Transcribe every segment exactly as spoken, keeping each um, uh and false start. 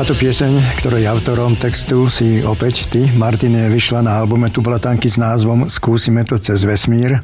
Táto pieseň, ktorej autorom textu si opäť ty, Martine, vyšla na albume Tublatanky s názvom Skúsime to cez vesmír.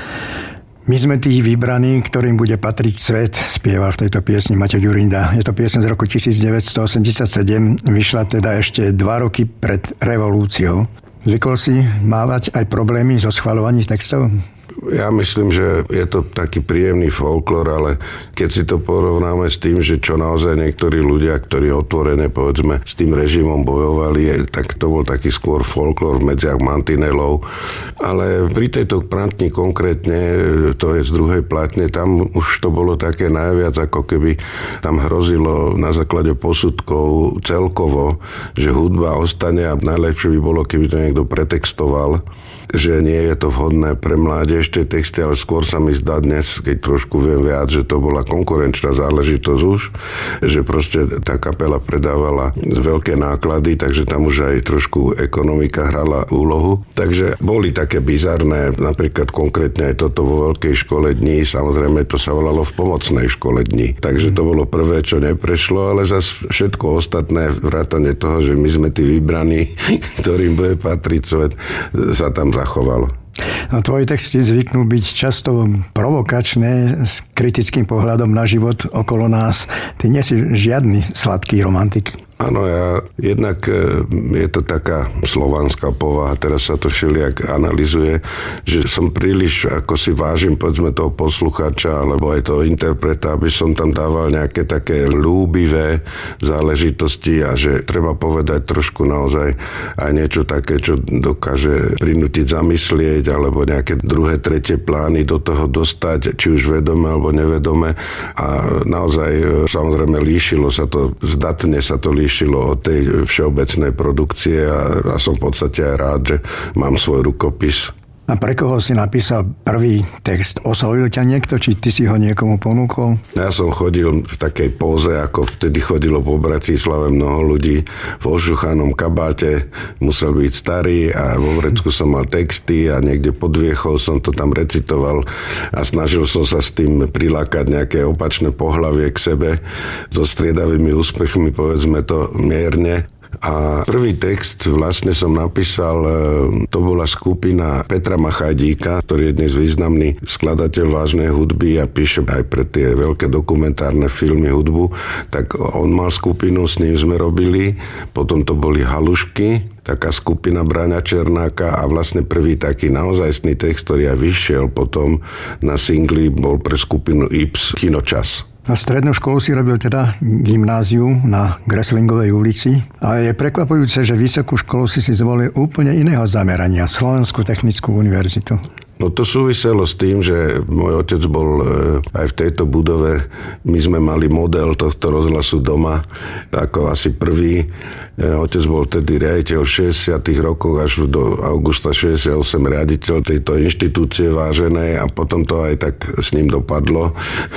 My sme tí vybraní, ktorým bude patriť svet, spieval v tejto piesni Matej Ďurinda. Je to pieseň z roku devätnásťstoosemdesiatsedem, vyšla teda ešte dva roky pred revolúciou. Zvykol si mávať aj problémy so schvaľovaním textov? Ja myslím, že je to taký príjemný folklór, ale keď si to porovnáme s tým, že čo naozaj niektorí ľudia, ktorí otvorene, povedzme, s tým režimom bojovali, tak to bol taký skôr folklór v medziach mantinelov. Ale pri tejto prantni konkrétne, to je z druhej platne, tam už to bolo také najviac, ako keby tam hrozilo na základe posudkov celkovo, že hudba ostane a najlepšie by bolo, keby to niekto pretextoval, že nie je to vhodné pre mládež tie texty, ale skôr sa mi zdá dnes, keď trošku viem viac, že to bola konkurenčná záležitosť už, že proste tá kapela predávala veľké náklady, takže tam už aj trošku ekonomika hrala úlohu. Takže boli také bizarné, napríklad konkrétne aj toto vo Veľkej škole dní, samozrejme to sa volalo v Pomocnej škole dní. Takže to bolo prvé, čo neprešlo, ale zase všetko ostatné, vrátane toho, že my sme tí vybraní, ktorým bude patriť svet, sa tam zachovalo. No, tvoje texty zvyknú byť často provokačné s kritickým pohľadom na život okolo nás. Ty nie si žiadny sladký romantik. Áno, ja jednak je to taká slovanská povaha, teraz sa to všelijak analyzuje, že som príliš, ako si vážim, povedzme, toho poslucháča, alebo aj toho interpreta, aby som tam dával nejaké také ľúbivé záležitosti a že treba povedať trošku naozaj aj niečo také, čo dokáže prinútiť zamyslieť, alebo nejaké druhé, tretie plány do toho dostať, či už vedome alebo nevedome. A naozaj, samozrejme, líšilo sa to, zdatne sa to líšilo líšilo od tej všeobecnej produkcie a, a som v podstate aj rád, že mám svoj rukopis. A pre koho si napísal prvý text? Oslovil ťa niekto, či ty si ho niekomu ponúkol? Ja som chodil v takej póze, ako vtedy chodilo po Bratislave mnoho ľudí, v ošuchanom kabáte, musel byť starý a vo vrecku som mal texty a niekde pod viechou som to tam recitoval a snažil som sa s tým prilákať nejaké opačné pohlavie k sebe so striedavými úspechmi, povedzme to mierne. A prvý text vlastne som napísal, to bola skupina Petra Machajdíka, ktorý je dnes významný skladateľ vážnej hudby a píše aj pre tie veľké dokumentárne filmy hudbu, tak on mal skupinu, s ním sme robili, potom to boli Halušky, taká skupina Braňa Černáka a vlastne prvý taký naozajstný text, ktorý aj vyšiel potom na singli, bol pre skupinu Ips Kinočas. Na strednú školu si robil teda gymnáziu na Greslingovej ulici, ale je prekvapujúce, že vysokú školu si si zvolil úplne iného zamerania, Slovenskú technickú univerzitu. No to súviselo s tým, že môj otec bol aj v tejto budove, my sme mali model tohto rozhlasu doma, ako asi prvý. Otec bol tedy riaditeľ v šesťdesiatych rokoch až do augusta šesťdesiatosem riaditeľ tejto inštitúcie váženej a potom to aj tak s ním dopadlo.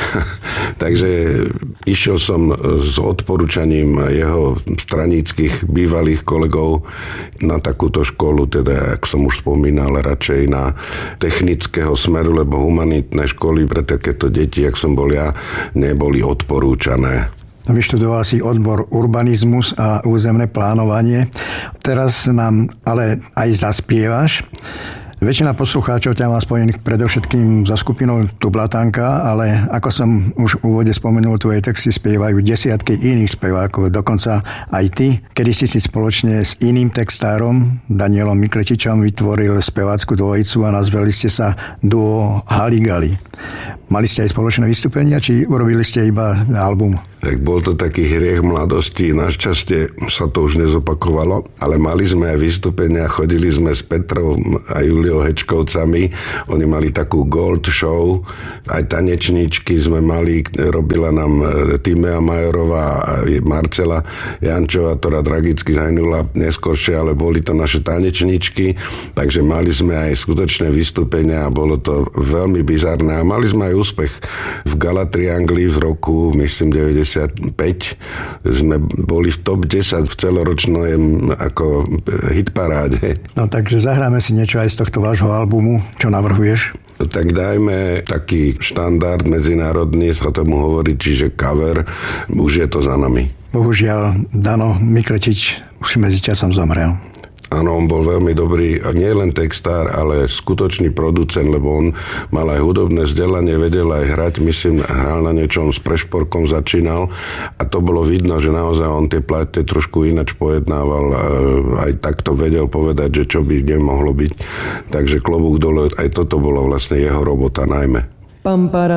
Takže išiel som s odporúčaním jeho straníckych bývalých kolegov na takúto školu, teda, jak som už spomínal, radšej na technického smeru, lebo humanitné školy pre takéto deti, jak som bol ja, neboli odporúčané. Vyštudoval si odbor urbanizmus a územné plánovanie. Teraz nám ale aj zaspievaš. Väčšina poslucháčov ťa má spojených predovšetkým so skupinou Tublatanka, ale ako som už v úvode spomenul, tvoje texty spievajú desiatky iných spevákov, dokonca aj ty. Kedy si si spoločne s iným textárom, Danielom Mikletičom, vytvoril spevácku dvojicu a nazvali ste sa duo Haligali. Mali ste aj spoločné vystúpenia, či urobili ste iba album? Tak bol to taký hriech mladosti, našťastie sa to už nezopakovalo, ale mali sme aj vystúpenia, chodili sme s Petrou a Juliou Hečkovcami, oni mali takú gold show, aj tanečníčky sme mali, robila nám Tímea Majorová a Marcela Jančová, ktorá tragicky zahynula neskôršie, ale boli to naše tanečníčky, takže mali sme aj skutočné vystúpenia a bolo to veľmi bizarné a mali sme aj úspech v Galatriangli v roku, myslím, deväťdesiatpäť. Sme boli v top desať v celoročnej ako hitparáde. No takže zahráme si niečo aj z tohto vášho albumu. Čo navrhuješ? tak dajme taký štandard medzinárodný, sa tomu hovorí, čiže cover, už je to za nami. Bohužiaľ, Dano Mikletič už medzičasom zomrel. Áno, on bol veľmi dobrý, nie len textár, ale skutočný producent, lebo on mal aj hudobné vzdelanie, vedel aj hrať, myslím, hral na niečom s Prešporkom, začínal a to bolo vidno, že naozaj on tie pláty trošku inač pojednával, aj takto vedel povedať, že čo by kde mohlo byť. Takže klobúk dole, aj toto bolo vlastne jeho robota najmä.